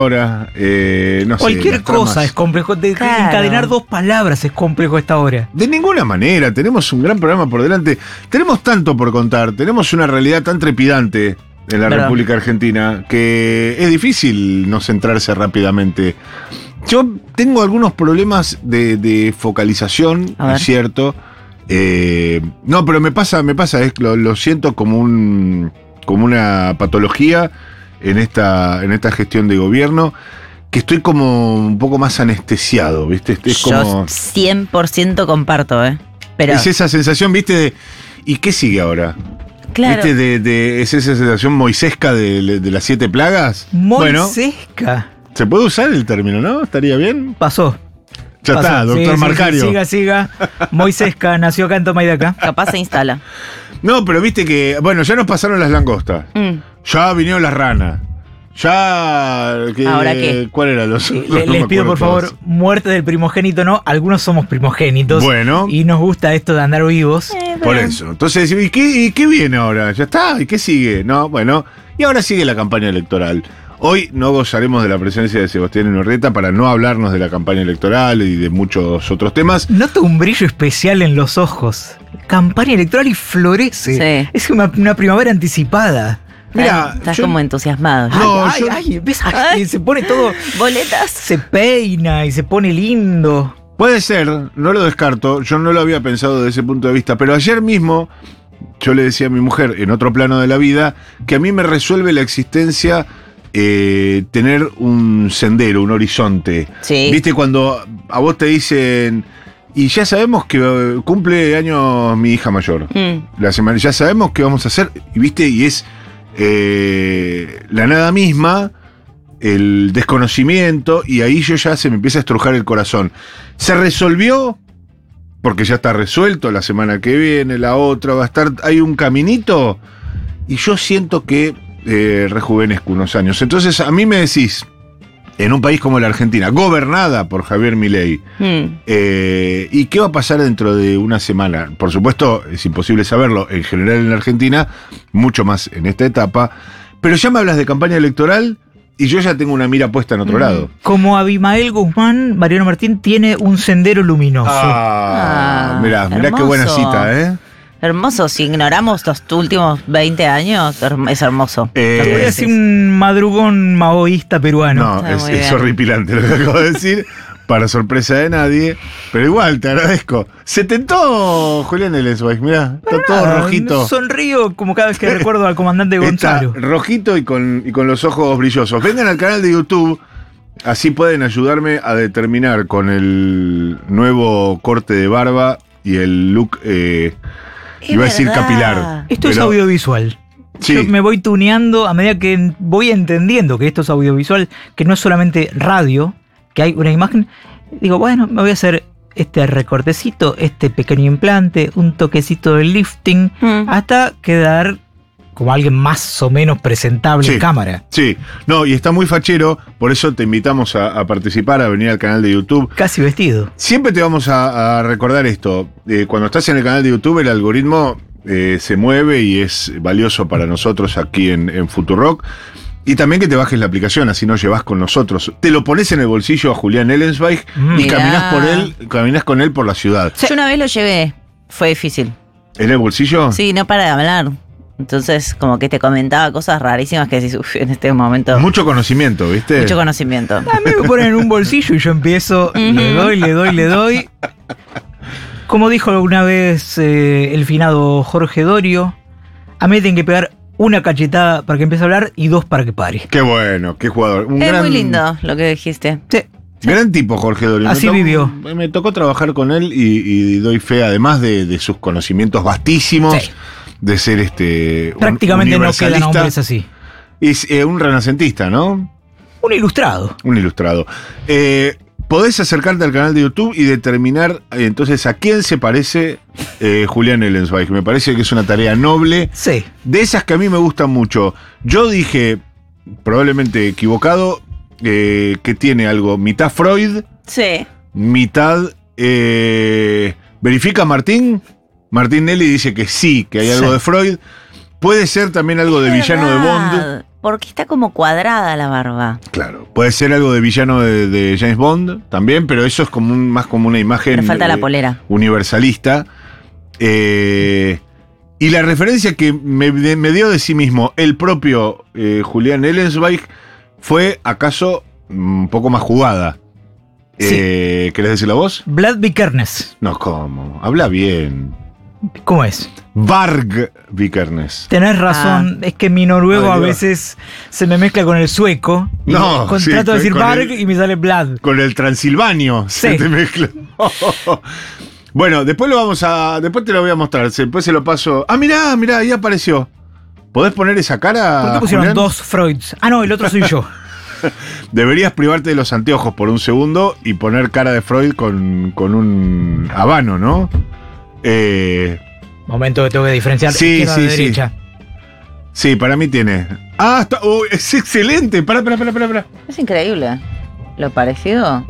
ahora, no sé. Cualquier cosa es complejo. Claro. Encadenar 2 palabras es complejo a esta hora. De ninguna manera, tenemos un gran programa por delante. Tenemos tanto por contar, tenemos una realidad tan trepidante en la ¿Verdad? República Argentina que es difícil no centrarse rápidamente. Yo tengo algunos problemas de focalización, A ver. es cierto. No, pero me pasa, lo siento como una patología en esta gestión de gobierno, que estoy como un poco más anestesiado, ¿viste? Es como. Yo 100% comparto, Pero, Es esa sensación, ¿viste? ¿Y qué sigue ahora? claro, ¿Viste? Es esa sensación moisesca de las 7 plagas. Bueno, Moisesca. se puede usar el término, ¿no? ¿Estaría bien? Pasó. Ya Pasó. está, doctor Sí, Marcario. Siga. Moisesca nació acá en Tomaidaca. capaz se instala. No, pero viste que, bueno, ya nos pasaron las langostas. Ya vinieron las ranas. Ya. ¿Ahora qué? ¿Cuál era los otros? No Les me pido acuerdo por favor, todos. muerte del primogénito, no. Algunos somos primogénitos. Bueno. Y nos gusta esto de andar vivos. Por eso. Entonces, ¿y qué viene ahora? ¿Ya está? ¿Y qué sigue? No, bueno. Y ahora sigue la campaña electoral. Hoy no gozaremos de la presencia de Sebastián Inurrieta para no hablarnos de la campaña electoral y de muchos otros temas. Noto un brillo especial en los ojos. Campaña electoral y florece. Sí. Es una primavera anticipada. Mira, Estás yo- como entusiasmado. No, ay, yo- ay, empieza, Ay. se pone todo. Boletas. Se peina y se pone lindo. Puede ser, no lo descarto, yo no lo había pensado desde ese punto de vista, pero ayer mismo yo le decía a mi mujer, en otro plano de la vida, que a mí me resuelve la existencia tener un sendero, un horizonte. Sí. ¿Viste cuando a vos te dicen, y ya sabemos que cumple años mi hija mayor? La semana, ya sabemos qué vamos a hacer, y viste, y es la nada misma, el desconocimiento, y ahí se me empieza a estrujar el corazón. ¿Se resolvió? Porque ya está resuelto, la semana que viene, la otra, va a estar, hay un caminito, y yo siento que rejuvenezco unos años. Entonces, a mí me decís, en un país como la Argentina, gobernada por Javier Milei, ¿y qué va a pasar dentro de una semana? Por supuesto, es imposible saberlo, en general en la Argentina, mucho más en esta etapa, pero ya me hablas de campaña electoral y yo ya tengo una mira puesta en otro lado. Como Abimael Guzmán, Mariano Martín tiene un sendero luminoso. Mirá qué buena hermoso. cita, ¿eh? Hermoso. Si ignoramos los últimos 20 años, es hermoso. Voy a decir un madrugón maoísta peruano. No, Está es muy bien. horripilante lo que acabo de decir, para sorpresa de nadie, pero igual te agradezco. Se tentó Julián Elensweig, mirá, está todo Nada, rojito. Sonrío como cada vez que recuerdo al comandante Está Gonzalo. rojito y con los ojos brillosos. Vengan al canal de YouTube, así pueden ayudarme a determinar con el nuevo corte de barba y el look, iba a decir verdad. capilar. Esto es pero- audiovisual. Sí. Yo me voy tuneando a medida que voy entendiendo que esto es audiovisual, que no es solamente radio, que hay una imagen. Digo, bueno, me voy a hacer este recortecito, este pequeño implante, un toquecito de lifting, hasta quedar como alguien más o menos presentable Sí. en cámara. Sí, no, y está muy fachero, por eso te invitamos a participar, a venir al canal de YouTube. Casi vestido. Siempre te vamos a recordar esto. Cuando estás en el canal de YouTube, el algoritmo se mueve y es valioso para nosotros aquí en Futurock. Y también que te bajes la aplicación, así no llevas con nosotros. Te lo pones en el bolsillo a Julián Elensweig y Mirá. caminás con él por la ciudad. Yo una vez lo llevé. Fue difícil. ¿En el bolsillo? Sí, no para de hablar. Entonces, como que te comentaba cosas rarísimas que decís, en este momento. Mucho conocimiento, ¿viste? Mucho conocimiento. A mí me ponen en un bolsillo y yo empiezo, le doy. Como dijo alguna vez el finado Jorge Dorio, a mí me tienen que pegar una cachetada para que empiece a hablar y 2 para que pare. Qué bueno, qué jugador. Un Es gran, muy lindo lo que dijiste. Sí. Gran tipo, Jorge Dorio. Así Me vivió. Me tocó trabajar con él y doy fe, además de sus conocimientos vastísimos, Sí. de ser Prácticamente no quedan universalista. hombres así. Es un renacentista, ¿no? Un ilustrado. Un ilustrado. Podés acercarte al canal de YouTube y determinar entonces a quién se parece Julián Elensweig. Me parece que es una tarea noble. Sí. De esas que a mí me gustan mucho. Yo dije, probablemente equivocado, que tiene algo mitad Freud, Sí. mitad... ¿verifica Martín? Martín Nelly dice que sí, que hay algo Sí. de Freud. Puede ser también algo de villano de Bond. porque está como cuadrada la barba. Claro. Puede ser algo de villano de James Bond también, pero eso es como más como una imagen. Le falta la polera. Universalista. Y la referencia que me dio de sí mismo el propio Julián Ellensweig fue acaso un poco más jugada. Sí. ¿Querés decirlo vos? Vlad Vikernes. No, ¿cómo? Habla bien. ¿Cómo es? Varg Vikernes. Tenés razón, es que mi noruego a veces se me mezcla con el sueco. Y No, sí, trato de decir con Varg y me sale Vlad. Con el transilvanio se Sí. te mezcla. Bueno, después te lo voy a mostrar. Después se lo paso. Ah, mirá, ahí apareció. ¿Podés poner esa cara? ¿Por qué pusieron Julián? dos Freuds? Ah, no, el otro soy yo. Deberías privarte de los anteojos por un segundo y poner cara de Freud con un habano, ¿no? Momento que tengo que diferenciar izquierda de derecha. Sí, para mí tiene. Ah, es excelente. Pará. Es increíble. Lo parecido.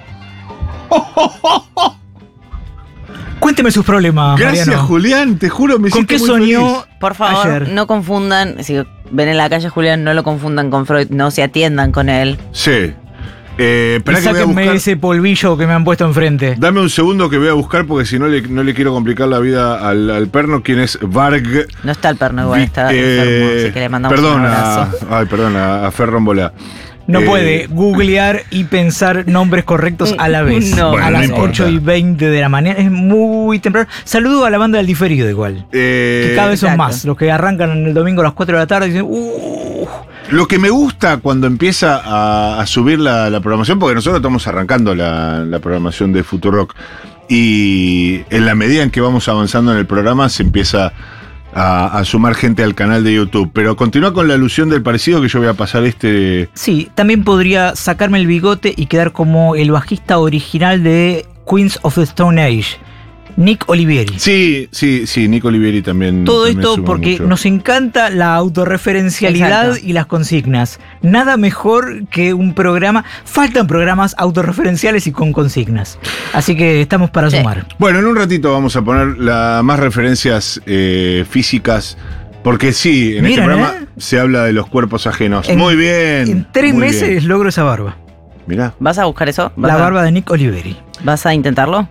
Cuénteme sus problemas, Gracias, Mariano. Julián, te juro, me ¿Con hiciste qué muy soñó feliz. Por favor, ayer? no confundan. Si ven en la calle a Julián, no lo confundan con Freud. No se atiendan con él. Sí. Y Esperá que voy a sáquenme buscar. ese polvillo que me han puesto enfrente. Dame un segundo que voy a buscar porque si no no le quiero complicar la vida al perno. ¿Quién es Varg? No está el perno igual, está enfermo, así que le mandamos un abrazo. Perdón, a Ferrombola. No puede googlear y pensar nombres correctos a la vez. No. Bueno, A no las importa. 8:20 de la mañana. Es muy temprano. Saludo a la banda del diferido igual. Que cada vez son Exacto. más. Los que arrancan el domingo a las 4 de la tarde y dicen, Lo que me gusta cuando empieza a subir la programación, porque nosotros estamos arrancando la programación de Futurock, y en la medida en que vamos avanzando en el programa se empieza a sumar gente al canal de YouTube. Pero continúa con la alusión del parecido que yo voy a pasar Sí, también podría sacarme el bigote y quedar como el bajista original de Queens of the Stone Age, Nick Olivieri. Sí, Nico Olivieri también. Todo también esto suma porque mucho. nos encanta la autorreferencialidad Exacto. y las consignas. Nada mejor que un programa. Faltan programas autorreferenciales y con consignas. Así que estamos para Sí. sumar. Bueno, en un ratito vamos a poner más referencias físicas. Porque sí, en Miren, este programa se habla de los cuerpos ajenos. Muy bien. En 3 muy meses bien. logro esa barba. Mirá. ¿Vas a buscar eso? La barba de Nick Olivieri. ¿Vas a intentarlo?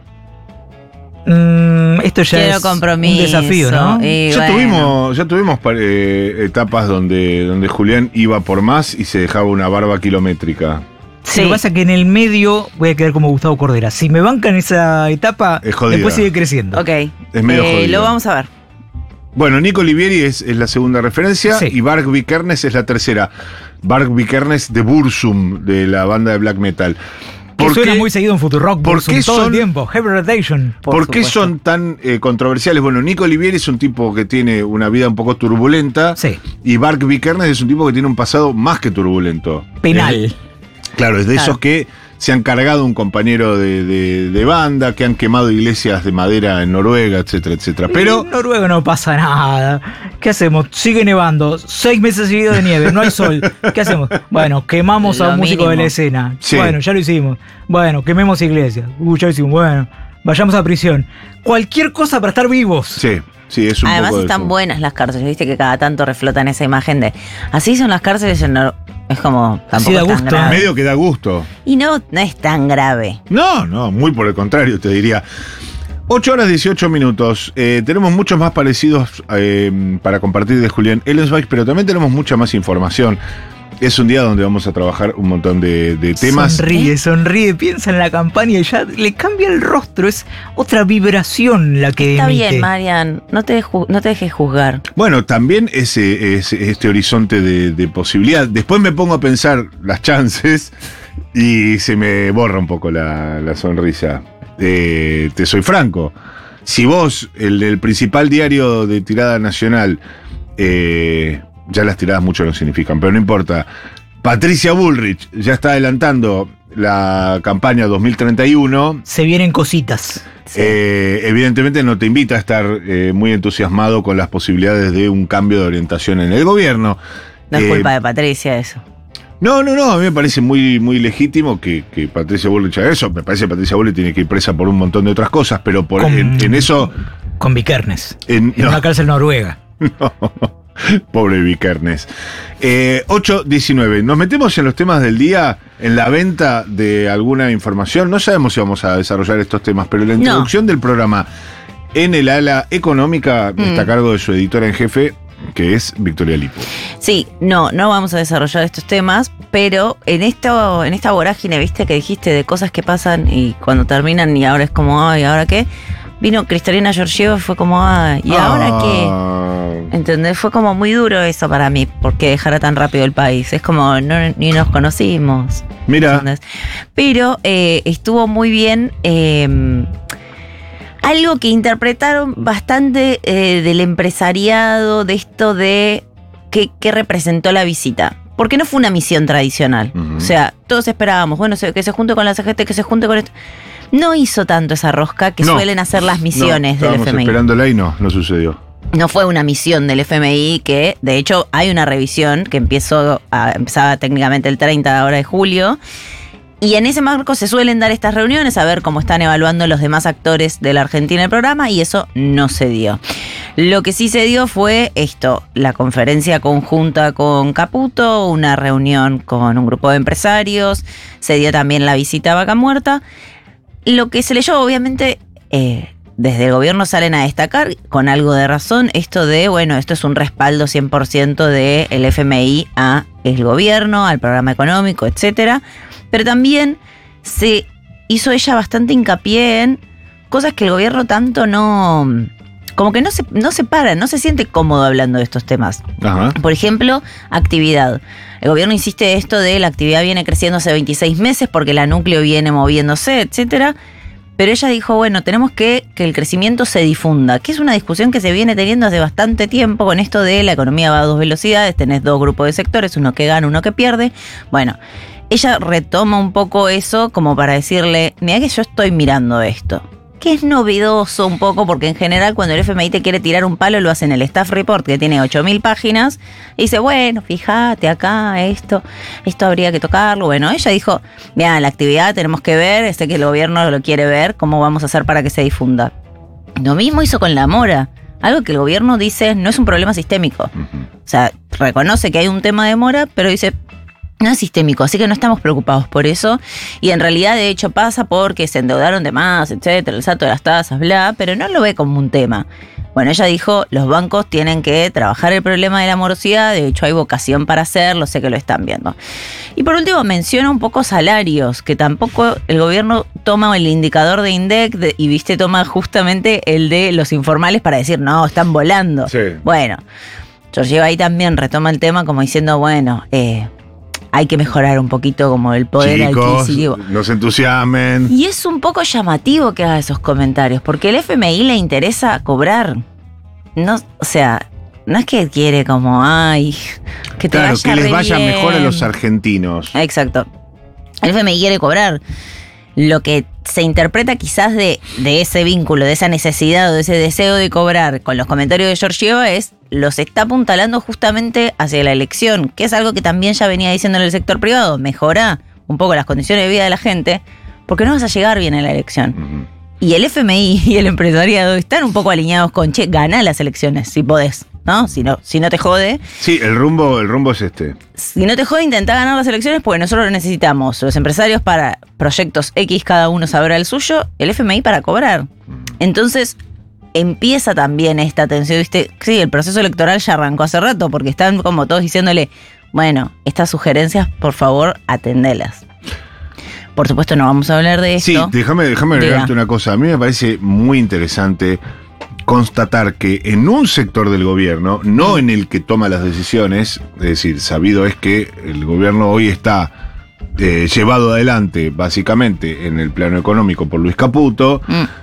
Esto ya Quiero es compromiso. un desafío, ¿no? Y Ya bueno. tuvimos etapas donde Julián iba por más y se dejaba una barba kilométrica. Lo que pasa es que en el medio voy a quedar como Gustavo Cordera. Si me bancan esa etapa, Es jodida. después sigue creciendo. Ok. Es medio jodido. Lo vamos a ver. Bueno, Nico Olivieri es la segunda referencia Sí. y Varg Vikernes es la tercera. Varg Vikernes de Burzum, de la banda de black metal. Que suena muy seguido en Futurock, por Burzum, qué todo son- el tiempo. Heavy Rotation. ¿Por qué supuesto. son tan controversiales? Bueno, Nico Olivieri es un tipo que tiene una vida un poco turbulenta. Sí. Y Varg Vikernes es un tipo que tiene un pasado más que turbulento. Penal. Claro, es de Claro. esos que se han cargado un compañero de banda, que han quemado iglesias de madera en Noruega, etcétera, etcétera. Pero En Noruega no pasa nada. ¿Qué hacemos? Sigue nevando. 6 meses seguidos de nieve. No hay sol. ¿Qué hacemos? Bueno, quemamos a Lo un músico de la mínimo. escena. Sí. Bueno, ya lo hicimos. Bueno, quememos iglesias. Ya lo hicimos. Bueno, vayamos a prisión. Cualquier cosa para estar vivos. sí, es un Además poco de están eso. buenas las cárceles, viste que cada tanto reflotan esa imagen de así son las cárceles en es como Así tampoco da es tan gusto. grave. Medio que da gusto. Y no es tan grave. No, muy por el contrario, te diría. 8 horas 18 minutos. Tenemos muchos más parecidos para compartir de Julián Ellensweig, pero también tenemos mucha más información. Es un día donde vamos a trabajar un montón de temas. Sonríe, piensa en la campaña y ya le cambia el rostro. Es otra vibración la que Está emite. bien, Marian, no te dejes juzgar. Bueno, también este horizonte de posibilidad. Después me pongo a pensar las chances y se me borra un poco la sonrisa. Te soy franco. Si vos, el principal diario de tirada nacional, ya las tiradas mucho no significan, pero no importa. Patricia Bullrich ya está adelantando la campaña 2031. Se vienen cositas. Sí. Evidentemente no te invita a estar muy entusiasmado con las posibilidades de un cambio de orientación en el gobierno. No es culpa de Patricia eso. No, a mí me parece muy, muy legítimo que Patricia Bullrich haga eso. Me parece que Patricia Bullrich tiene que ir presa por un montón de otras cosas, pero en eso... Con Vikernes. En En una cárcel noruega. Pobre Vikernes. 8:19. Nos metemos en los temas del día, en la venta de alguna información. No sabemos si vamos a desarrollar estos temas, pero la introducción del programa en el ala económica está a cargo de su editora en jefe, que es Victoria Lipo. Sí, no vamos a desarrollar estos temas, pero en esta vorágine, viste, que dijiste de cosas que pasan y cuando terminan y ahora es como, ay, ¿ahora qué? Vino Kristalina Georgieva y fue como, ay, ¿y ahora qué? ¿Entendés? Fue como muy duro eso para mí, porque dejara tan rápido el país. Es como, ni nos conocimos. Mira. ¿Entendés? Pero estuvo muy bien. Algo que interpretaron bastante del empresariado, de esto de qué representó la visita. Porque no fue una misión tradicional. O sea, todos esperábamos, bueno, que se junte con la CGT, que se junte con esto. No hizo tanto esa rosca que suelen hacer las misiones del FMI. Estábamos esperándola y no sucedió. No fue una misión del FMI que, de hecho, hay una revisión que empezaba técnicamente el 30 ahora de julio. Y en ese marco se suelen dar estas reuniones a ver cómo están evaluando los demás actores de la Argentina el programa, y eso no se dio. Lo que sí se dio fue la conferencia conjunta con Caputo, una reunión con un grupo de empresarios, se dio también la visita a Vaca Muerta. Lo que se leyó, obviamente, desde el gobierno salen a destacar, con algo de razón, esto de, bueno, esto es un respaldo 100% del FMI a el gobierno, al programa económico, etcétera. Pero también se hizo ella bastante hincapié en cosas que el gobierno tanto como que no se para, no se siente cómodo hablando de estos temas. Ajá. Por ejemplo, actividad. El gobierno insiste esto de la actividad viene creciendo hace 26 meses porque la núcleo viene moviéndose, etcétera. Pero ella dijo, bueno, tenemos que el crecimiento se difunda, que es una discusión que se viene teniendo hace bastante tiempo con esto de la economía va a dos velocidades, tenés dos grupos de sectores, uno que gana, uno que pierde. Bueno, ella retoma un poco eso como para decirle, mira que yo estoy mirando esto. Que es novedoso un poco porque en general cuando el FMI te quiere tirar un palo lo hace en el Staff Report que tiene 8.000 páginas y dice, bueno, fíjate acá, esto habría que tocarlo. Bueno, ella dijo, mira, la actividad tenemos que ver, que el gobierno lo quiere ver, cómo vamos a hacer para que se difunda. Lo mismo hizo con la mora. Algo que el gobierno dice no es un problema sistémico. O sea, reconoce que hay un tema de mora, pero dice, no es sistémico, así que no estamos preocupados por eso. Y en realidad, de hecho, pasa porque se endeudaron de más, etcétera, el salto de las tasas, bla, pero no lo ve como un tema. Bueno, ella dijo, los bancos tienen que trabajar el problema de la morosidad, de hecho hay vocación para hacerlo, sé que lo están viendo. Y por último, menciona un poco salarios, que tampoco el gobierno toma el indicador de INDEC y, toma justamente el de los informales para decir, no, están volando. Sí. Bueno, Georgieva ahí también retoma el tema como diciendo, bueno, hay que mejorar un poquito como el poder adquisitivo. No se entusiasmen. Y es un poco llamativo que haga esos comentarios, porque el FMI le interesa cobrar. No, o sea, no es que quiere como, ay, que te vaya que les vaya bien. Mejor a los argentinos. Exacto. El FMI quiere cobrar. Lo que se interpreta quizás de ese vínculo, de esa necesidad o de ese deseo de cobrar con los comentarios de Georgieva es, los está apuntalando justamente hacia la elección, que es algo que también ya venía diciendo en el sector privado, mejora un poco las condiciones de vida de la gente, porque no vas a llegar bien en la elección. Uh-huh. Y el FMI y el empresariado están un poco alineados con, ganá las elecciones, si podés, ¿no? Si no te jode. Sí, el rumbo es este. Si no te jode, intentá ganar las elecciones porque nosotros lo necesitamos. Los empresarios para proyectos X, cada uno sabrá el suyo, el FMI para cobrar. Entonces, empieza también esta tensión, ¿viste? Sí, el proceso electoral ya arrancó hace rato porque están como todos diciéndole, bueno, estas sugerencias, por favor, atendelas. Por supuesto, no vamos a hablar de esto. Sí, déjame agregarte una cosa. A mí me parece muy interesante constatar que en un sector del gobierno, no en el que toma las decisiones, es decir, sabido es que el gobierno hoy está llevado adelante básicamente en el plano económico por Luis Caputo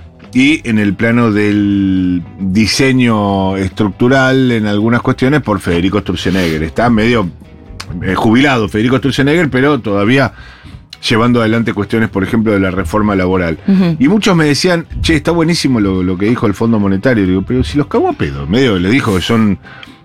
y en el plano del diseño estructural en algunas cuestiones por Federico Sturzenegger. Está medio jubilado Federico Sturzenegger, pero todavía llevando adelante cuestiones, por ejemplo, de la reforma laboral. Uh-huh. Y muchos me decían, che, está buenísimo lo que dijo el Fondo Monetario. Digo, pero si los cagó a pedo. Medio le dijo que son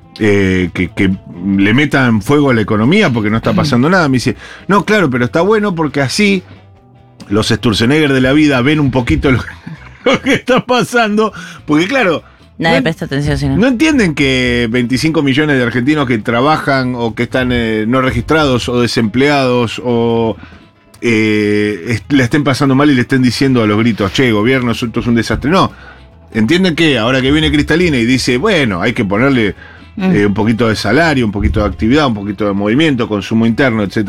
que le metan fuego a la economía porque no está pasando nada. Me dice, no, claro, pero está bueno porque así los Sturzenegger de la vida ven un poquito lo que está pasando. Porque claro, Nadie presta atención, sino. ¿No entienden que 25 millones de argentinos que trabajan o que están no registrados o desempleados o la estén pasando mal y le estén diciendo a los gritos, che, gobierno, esto es un desastre? No. Entienden que ahora que viene Cristalina y dice, bueno, hay que ponerle un poquito de salario, un poquito de actividad, un poquito de movimiento, consumo interno, etcétera,